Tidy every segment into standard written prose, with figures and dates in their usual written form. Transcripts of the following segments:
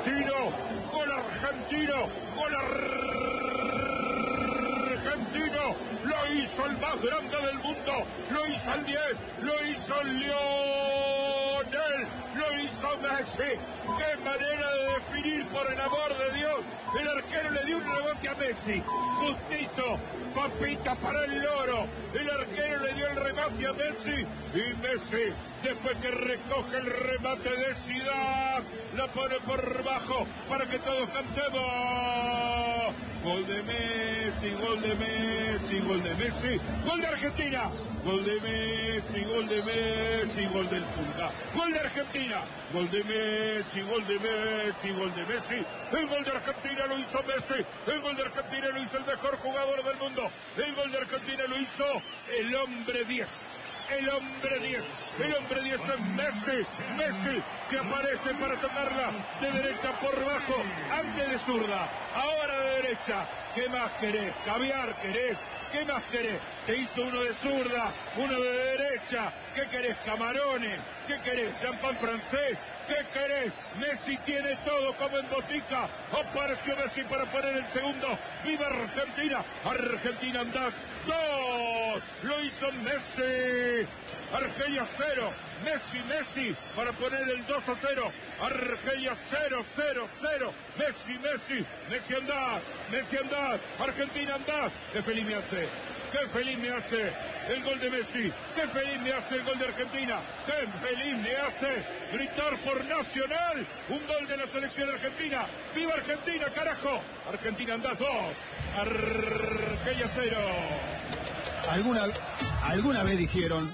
argentino, gol argentino, gol argentino, lo hizo el más grande del mundo, lo hizo el 10, lo hizo Lionel, lo hizo Messi. Qué manera de definir, por el amor de Dios. El arquero le dio un rebote a Messi, justito, papita para el loro. El arquero le dio el remate a Messi y Messi, después que recoge el remate de Zidane, la pone por bajo para que todos cantemos. Gol de Messi, gol de Messi, gol de Messi, gol de Argentina. Gol de Messi, gol de Messi, gol del Pulga. Gol de Argentina, gol de Messi, gol de Messi, gol de Messi. El gol de Argentina lo hizo Messi. El gol de Argentina lo hizo el mejor jugador del mundo. El gol de Argentina lo hizo el hombre 10. El hombre 10, el hombre 10 es Messi, Messi que aparece para tocarla de derecha por bajo, antes de zurda, ahora de derecha. ¿Qué más querés? ¿Caviar querés? ¿Qué más querés? Te hizo uno de zurda, uno de derecha. ¿Qué querés? Camarones. ¿Qué querés? Champán francés. ¿Qué querés? Messi tiene todo como en botica. Apareció Messi para poner el segundo. ¡Viva Argentina! Argentina andás 2. Lo hizo Messi. Argelia 0. Messi para poner el 2-0. Argelia 0. Messi andás. Argentina andás. Qué feliz me hace el gol de Messi. Qué feliz me hace el gol de Argentina. Qué feliz me hace gritar por Nacional un gol de la selección argentina. ¡Viva Argentina, carajo! Argentina andás 2. Argelia 0. Alguna vez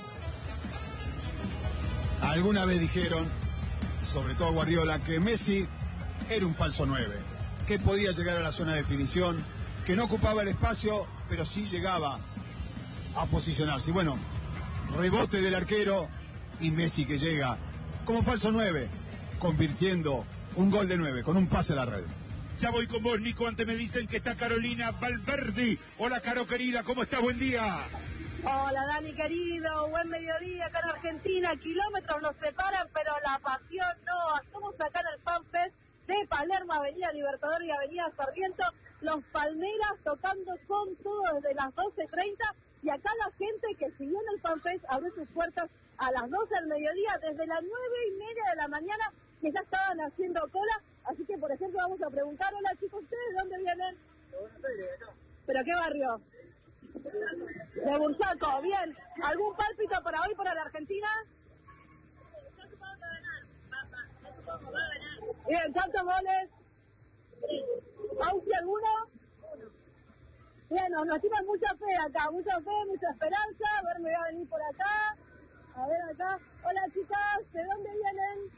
dijeron, sobre todo Guardiola, que Messi era un falso 9, que podía llegar a la zona de definición, que no ocupaba el espacio, pero sí llegaba a posicionarse. Y bueno, rebote del arquero y Messi que llega como falso 9, convirtiendo un gol de 9 con un pase a la red. Ya voy con vos, Nico. Antes me dicen que está Carolina Valverdi. Hola, Caro querida, ¿cómo estás? Buen día. Hola Dani querido, buen mediodía acá en Argentina. Kilómetros nos separan, pero la pasión no. Estamos acá en el FanFest de Palermo, Avenida Libertador y Avenida Sarmiento. Los Palmeras tocando con todo desde las 12:30. Y acá la gente que siguió en el FanFest abrió sus puertas a las 12 del mediodía, desde las 9:30 de la mañana, que ya estaban haciendo cola. Así que, por ejemplo, vamos a preguntar, hola chicos, ¿ustedes de dónde vienen? ¿Pero qué barrio? De Bursaco, bien. ¿Algún pálpito para hoy para la Argentina? Bien, ¿cuántos goles? ¿Ausi alguno? Bien, nos tienen mucha fe acá, mucha esperanza. A ver, me voy a venir por acá. A ver acá. Hola chicas, ¿de dónde vienen?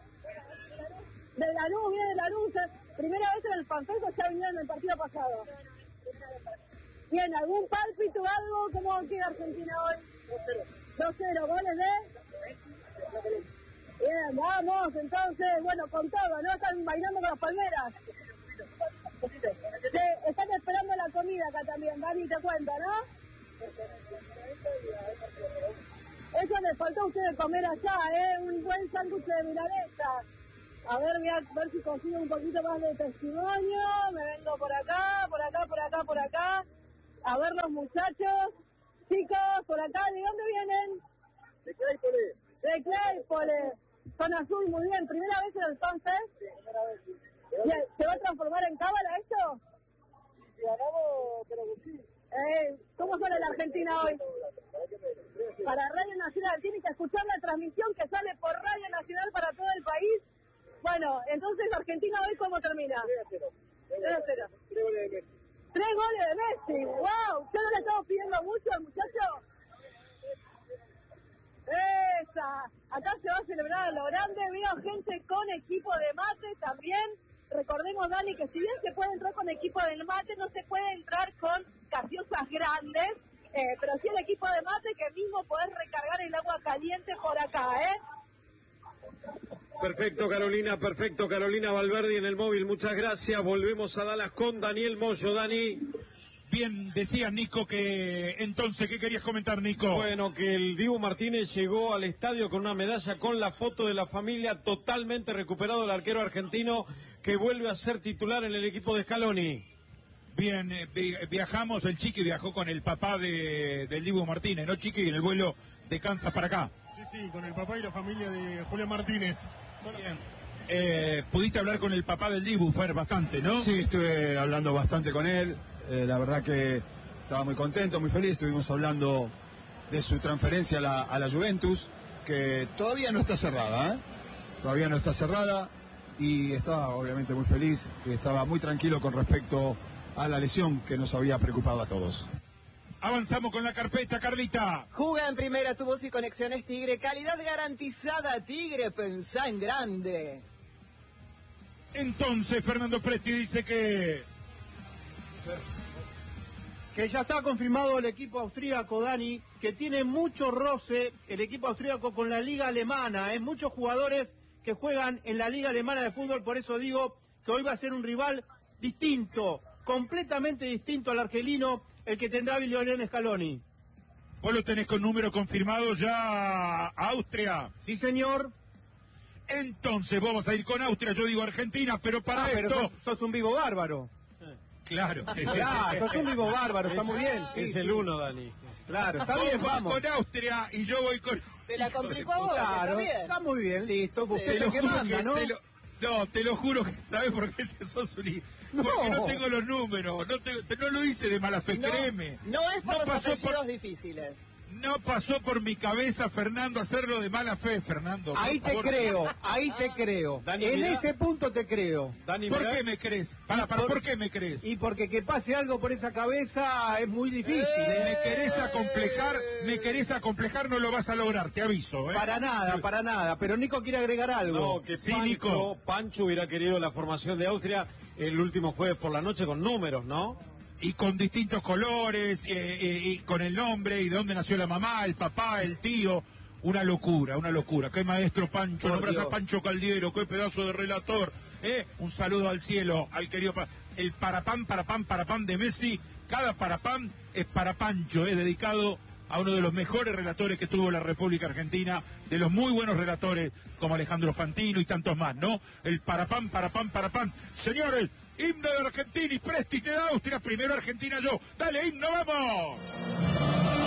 De Lanús, viene de Lanús. Primera vez en el FanFest, o ya vinieron en el partido pasado. Bien, ¿algún pálpito o algo? ¿Cómo queda Argentina hoy? 2-0, ¿goles de? Bien, vamos, entonces, bueno, con todo, ¿no? Están bailando con las palmeras. Sí, están esperando la comida acá también, Dani, te cuenta, ¿no? Eso les faltó a ustedes comer allá, un buen sándwich de milanesa. A ver, voy a ver si consigo un poquito más de testimonio. Me vengo por acá. A ver los muchachos. Chicos, por acá, ¿de dónde vienen? De Claypole. De Claypole. Son azul, muy bien. ¿Primera vez en el FanFest? Sí, primera vez, sí. ¿Se va a transformar en cábala esto? Si ganamos, pero que sí. ¿Cómo suena la Argentina hoy? Para Radio Nacional. Tienen que escuchar la transmisión que sale por Radio Nacional para todo el país. Bueno, entonces Argentina hoy, ¿cómo termina? 3-0. 3-0. 3 goles de Messi. 3 goles de Messi. ¡Wow! ¿Ustedes le estamos pidiendo mucho al muchacho? ¡Esa! Acá se va a celebrar a lo grande. Veo gente con equipo de mate también. Recordemos, Dani, que si bien se puede entrar con equipo del mate, no se puede entrar con gaseosas grandes. Pero sí el equipo de mate, que mismo podés recargar el agua caliente por acá, Perfecto, Carolina Valverdi en el móvil, muchas gracias. Volvemos a Dallas con Daniel Moyo. Dani. Bien, decías, Nico, que entonces, ¿qué querías comentar, Nico? Bueno, que el Dibu Martínez llegó al estadio con una medalla con la foto de la familia, totalmente recuperado el arquero argentino, que vuelve a ser titular en el equipo de Scaloni. Bien, viajamos, el Chiqui viajó con el papá del Dibu Martínez, ¿no, Chiqui? En el vuelo de Kansas para acá. Sí, con el papá y la familia de Julián Martínez. Bien. Pudiste hablar con el papá del Dibu, Fer, bastante, ¿no? Sí, estuve hablando bastante con él. La verdad que estaba muy contento, muy feliz. Estuvimos hablando de su transferencia a la Juventus, que todavía no está cerrada, ¿eh? Todavía no está cerrada y estaba obviamente muy feliz y estaba muy tranquilo con respecto a la lesión que nos había preocupado a todos. Avanzamos con la carpeta, Carlita. Juga en primera, Tubos y Conexiones Tigre. Calidad garantizada, Tigre, pensá en grande. Entonces, Fernando Presti dice que ya está confirmado el equipo austríaco, Dani, que tiene mucho roce el equipo austríaco con la liga alemana. Hay muchos jugadores que juegan en la liga alemana de fútbol, por eso digo que hoy va a ser un rival distinto, completamente distinto al argelino, el que tendrá Lionel Scaloni. vos lo tenés con número confirmado ya, Austria. Sí, señor. Entonces vamos a ir con Austria, yo digo Argentina, pero para esto... Pero sos un vivo bárbaro. Claro. Sos un vivo bárbaro, está muy bien. Sí, Es el uno, Dani. Claro, está bien, vamos. Con Austria y yo voy con... Te la complicó a vos, Claro, está bien. está muy bien, listo. Usted Te es lo el que juro manda, que ¿no? No, te lo juro que sabes por qué te sos un... Porque no tengo los números, no lo hice de mala fe, créeme. No es por los apellidos difíciles. No pasó por mi cabeza, Fernando, hacerlo de mala fe, Fernando. Ahí te creo. Dani, En mirá. ese punto te creo. Dani, ¿Por mirá. qué me crees? ¿Por qué me crees? Y porque que pase algo por esa cabeza es muy difícil. Me querés acomplejar, no lo vas a lograr, te aviso, ¿eh? Para nada. Pero Nico quiere agregar algo. No, que Sí, Pancho, Nico. Pancho hubiera querido la formación de Austria el último jueves por la noche con números, ¿no? Y con distintos colores, y con el nombre, y de dónde nació la mamá, el papá, el tío. Una locura. Qué maestro Pancho, Por nombras Dios. a Pancho Caldiero, qué pedazo de relator. Un saludo al cielo, al querido... El parapam de Messi, cada parapam es para Pancho, dedicado a uno de los mejores relatores que tuvo la República Argentina, de los muy buenos relatores como Alejandro Fantino y tantos más, ¿no? El parapam. Señores, himno de Argentina y Presti te da Austria, primero Argentina yo. Dale, himno, vamos.